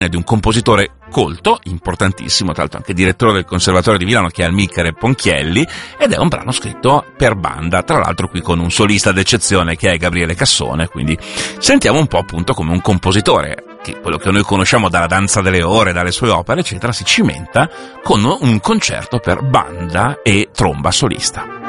di un compositore colto, importantissimo, tra l'altro anche direttore del Conservatorio di Milano, che è Amilcare Ponchielli, ed è un brano scritto per banda, tra l'altro qui con un solista d'eccezione che è Gabriele Cassone, quindi sentiamo un po' appunto come un compositore, che quello che noi conosciamo dalla Danza delle Ore, dalle sue opere, eccetera, si cimenta con un concerto per banda e tromba solista.